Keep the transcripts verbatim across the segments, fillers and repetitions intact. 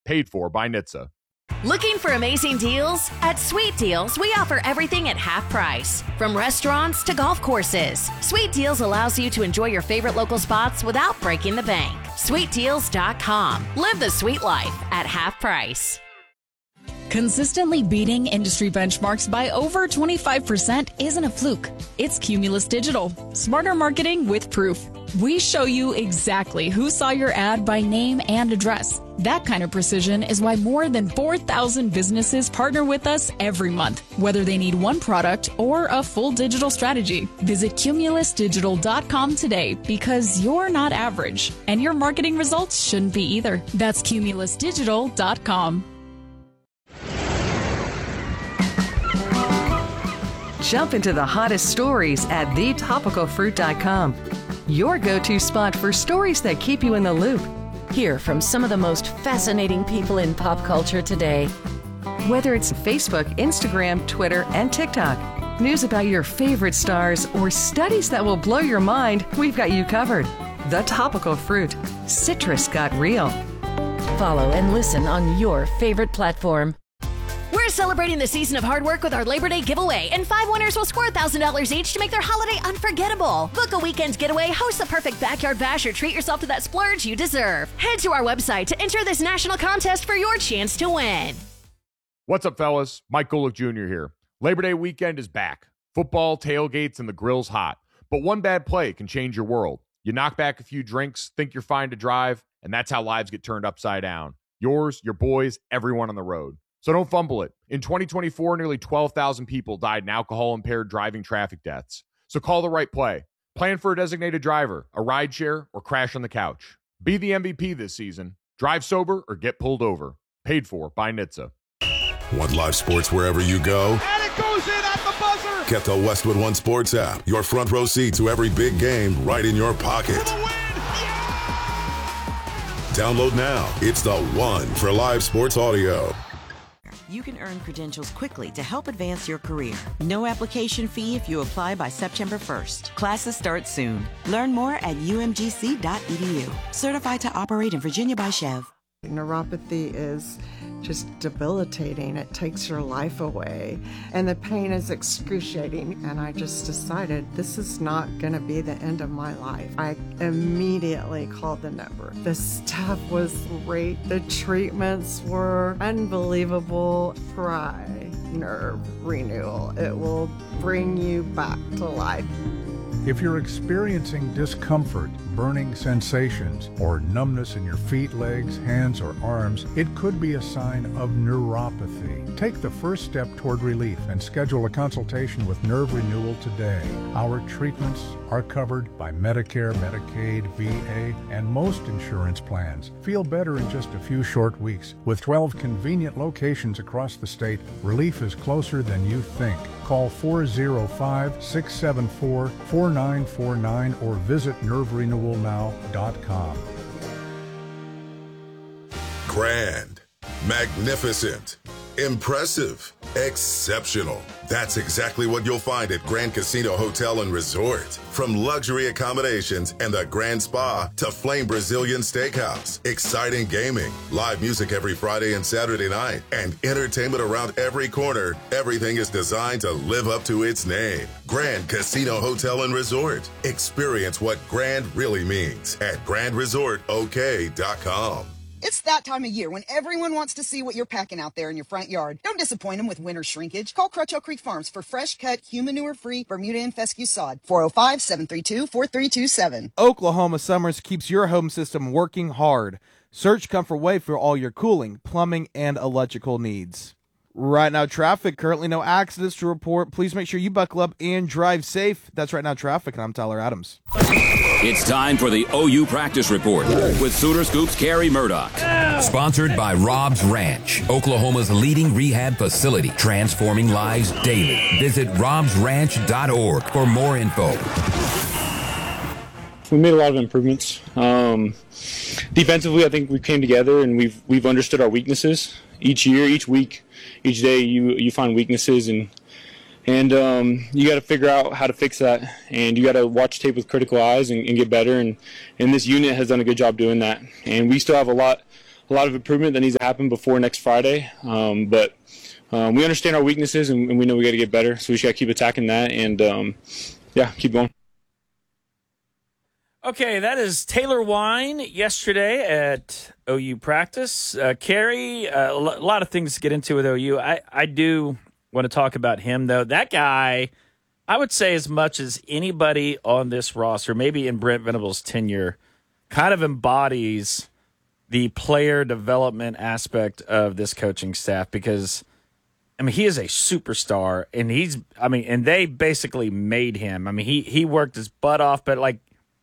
Paid for by N H T S A. Looking for amazing deals? At Sweet Deals, we offer everything at half price. From restaurants to golf courses, Sweet Deals allows you to enjoy your favorite local spots without breaking the bank. sweet deals dot com. Live the sweet life at half price. Consistently beating industry benchmarks by over twenty-five percent isn't a fluke. It's Cumulus Digital. Smarter marketing with proof. We show you exactly who saw your ad by name and address. That kind of precision is why more than four thousand businesses partner with us every month, whether they need one product or a full digital strategy. Visit cumulus digital dot com today because you're not average, and your marketing results shouldn't be either. That's cumulus digital dot com. Jump into the hottest stories at the topical fruit dot com. Your go-to spot for stories that keep you in the loop. Hear from some of the most fascinating people in pop culture today. Whether it's Facebook, Instagram, Twitter, and TikTok, news about your favorite stars, or studies that will blow your mind, we've got you covered. The Topical Fruit. Citrus got real. Follow and listen on your favorite platform. We're celebrating the season of hard work with our Labor Day giveaway, and five winners will score one thousand dollars each to make their holiday unforgettable. Book a weekend getaway, host the perfect backyard bash, or treat yourself to that splurge you deserve. Head to our website to enter this national contest for your chance to win. What's up, fellas? Mike Golick Junior here. Labor Day weekend is back. Football, tailgates, and the grill's hot. But one bad play can change your world. You knock back a few drinks, think you're fine to drive, and that's how lives get turned upside down. Yours, your boys, everyone on the road. So don't fumble it. In twenty twenty-four, nearly twelve thousand people died in alcohol-impaired driving traffic deaths. So call the right play. Plan for a designated driver, a rideshare, or crash on the couch. Be the M V P this season. Drive sober or get pulled over. Paid for by N H T S A. Want live sports wherever you go? And it goes in at the buzzer! Get the Westwood One Sports app. Your front row seat to every big game right in your pocket. For the win! Yeah! Download now. It's the one for live sports audio. You can earn credentials quickly to help advance your career. No application fee if you apply by September first. Classes start soon. Learn more at u m g c dot e d u. Certified to operate in Virginia by Chev. Neuropathy is just debilitating. It takes your life away, and the pain is excruciating. And I just decided this is not going to be the end of my life. I immediately called the number. The staff was great. The treatments were unbelievable. Try Nerve Renewal. It will bring you back to life. If you're experiencing discomfort, burning sensations, or numbness in your feet, legs, hands, or arms, it could be a sign of neuropathy. Take the first step toward relief and schedule a consultation with Nerve Renewal today. Our treatments are covered by Medicare, Medicaid, V A, and most insurance plans. Feel better in just a few short weeks. With twelve convenient locations across the state, relief is closer than you think. Call four oh five, six seven four, four nine four nine or visit nerve renewal now dot com. Grand, magnificent, impressive, exceptional. That's exactly what you'll find at Grand Casino Hotel and Resort. From luxury accommodations and the Grand Spa to Flame Brazilian Steakhouse, exciting gaming, live music every Friday and Saturday night, and entertainment around every corner, everything is designed to live up to its name. Grand Casino Hotel and Resort. Experience what grand really means at grand resort o k dot com. It's that time of year when everyone wants to see what you're packing out there in your front yard. Don't disappoint them with winter shrinkage. Call Crutchell Creek Farms for fresh-cut, humanure-free Bermuda and fescue sod. four oh five, seven three two, four three two seven. Oklahoma Summers keeps your home system working hard. Search Comfort Way for all your cooling, plumbing, and electrical needs. Right Now Traffic, currently no accidents to report. Please make sure you buckle up and drive safe. That's Right Now Traffic, and I'm Tyler Adams. It's time for the O U Practice Report with Sooner Scoop's Carrie Murdoch. Sponsored by Rob's Ranch, Oklahoma's leading rehab facility, transforming lives daily. Visit robs ranch dot org for more info. We made a lot of improvements. Um, defensively, I think we came together and we've we've understood our weaknesses. Each year, each week, each day, you you find weaknesses and and um, you got to figure out how to fix that. And you got to watch tape with critical eyes and, and get better. And and this unit has done a good job doing that. And we still have a lot a lot of improvement that needs to happen before next Friday. Um, but um, we understand our weaknesses, and, and we know we got to get better. So we just got to keep attacking that, and um, yeah, keep going. Okay, that is Taylor Wine yesterday at O U practice. Uh, Kerry, uh, a lot of things to get into with O U. I, I do want to talk about him, though. That guy, I would say as much as anybody on this roster, maybe in Brent Venables' tenure, kind of embodies the player development aspect of this coaching staff because, I mean, he is a superstar, and he's, I mean, and they basically made him. I mean, he, he worked his butt off, but like,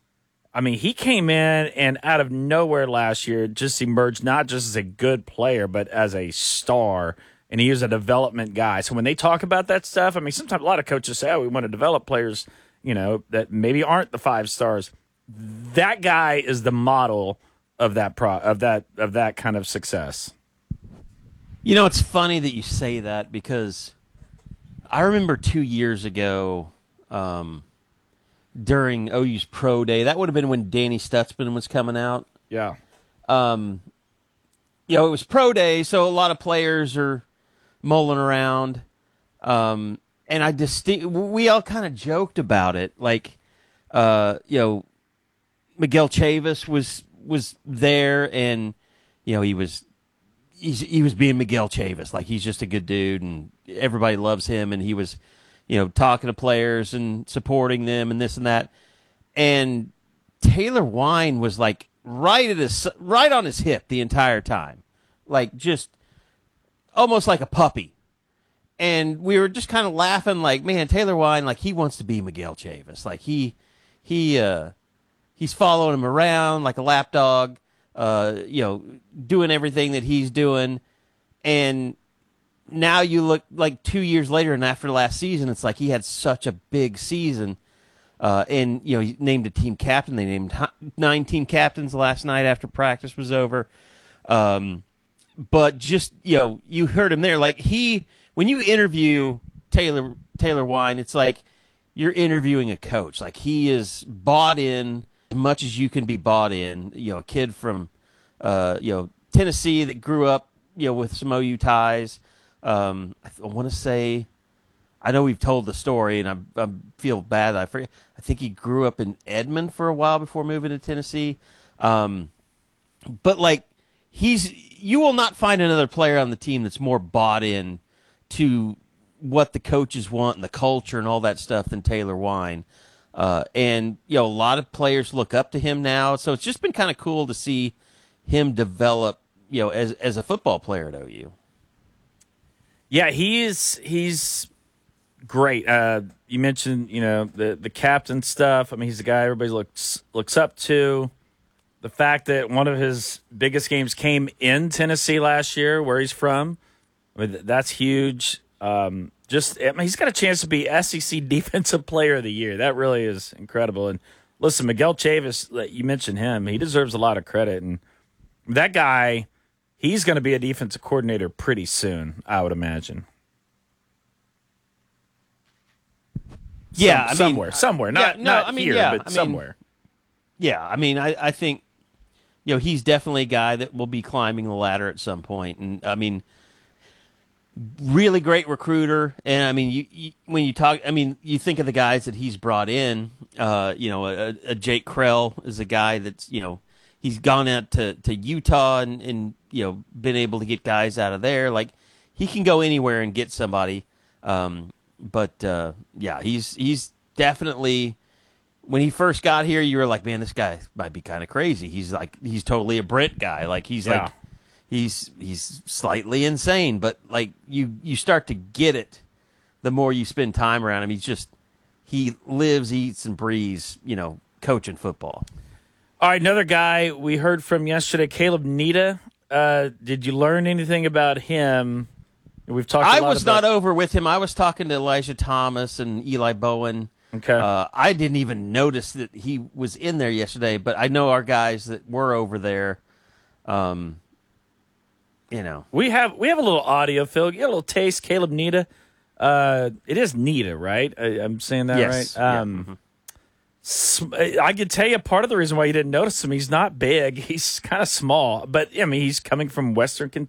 I mean, he came in and out of nowhere last year just emerged not just as a good player, but as a star, and he was a development guy. So when they talk about that stuff, I mean, sometimes a lot of coaches say, oh, we want to develop players, you know, that maybe aren't the five stars. That guy is the model of that pro of that of that kind of success. You know, it's funny that you say that because I remember two years ago, um, during O U's pro day, that would have been when Danny Stutzman was coming out. Yeah. Um, you know, it was pro day, so a lot of players are mulling around. Um, and I distinct, we all kind of joked about it. Like, uh, you know, Miguel Chavis was, was there and, you know, he was, he's, he was being Miguel Chavis. Like, he's just a good dude and everybody loves him. And he was, you know, talking to players and supporting them and this and that. And Taylor Wine was like right at his, right on his hip the entire time. Like just almost like a puppy. And we were just kind of laughing like, man, Taylor Wine, like he wants to be Miguel Chavis. Like he, he, uh, he's following him around like a lapdog, uh, you know, doing everything that he's doing. And now you look like two years later and after last season, it's like he had such a big season. Uh, and, you know, he named a team captain. They named nine team captains last night after practice was over. Um, but just, you know, you heard him there. Like he, when you interview Taylor, Taylor Wine, it's like you're interviewing a coach. Like he is bought in as much as you can be bought in. You know, a kid from, uh, you know, Tennessee that grew up, you know, with some O U ties. Um, I, I want to say, I know we've told the story, and I, I feel bad that I forget. I think he grew up in Edmond for a while before moving to Tennessee. Um, but like, he's you will not find another player on the team that's more bought in to what the coaches want and the culture and all that stuff than Taylor Wine. Uh, and you know, a lot of players look up to him now, so it's just been kind of cool to see him develop, you know, as as a football player at O U. Yeah, he's he's great. Uh, you mentioned, you know, the the captain stuff. I mean, he's the guy everybody looks looks up to. The fact that one of his biggest games came in Tennessee last year, where he's from, I mean, that's huge. Um, just I mean, he's got a chance to be S E C Defensive Player of the Year. That really is incredible. And listen, Miguel Chavis, you mentioned him. He deserves a lot of credit. And that guy, he's going to be a defensive coordinator pretty soon, I would imagine. Yeah, Some, I somewhere, mean, somewhere, not yeah, no, not I mean, here, yeah, but I mean, somewhere. Yeah, I mean, I, I think, you know, he's definitely a guy that will be climbing the ladder at some point. And I mean, really great recruiter. And I mean, you, you when you talk, I mean, you think of the guys that he's brought in. Uh, you know, a, a Jake Krell is a guy that's, you know, he's gone out to, to Utah and, and, you know, been able to get guys out of there. Like, he can go anywhere and get somebody. Um, but, uh, yeah, he's he's definitely, when he first got here, you were like, man, this guy might be kind of crazy. He's like, he's totally a Brent guy. Like, he's Yeah. like, he's he's slightly insane. But, like, you, you start to get it the more you spend time around him. He's just, he lives, eats, and breathes, you know, coaching football. All right, another guy we heard from yesterday, Caleb Nita. Uh, did you learn anything about him? We've talked. A I lot was about- not over with him. I was talking to Elijah Thomas and Eli Bowen. Okay. Uh, I didn't even notice that he was in there yesterday, but I know our guys that were over there. Um, you know, We have we have a little audio, Phil. You got a little taste, Caleb Nita. Uh, it is Nita, right? I, I'm saying that Yes. right? Yeah. Um, Mhm. I could tell you part of the reason why you didn't notice him. He's not big. He's kind of small, but I mean, he's coming from Western Kentucky.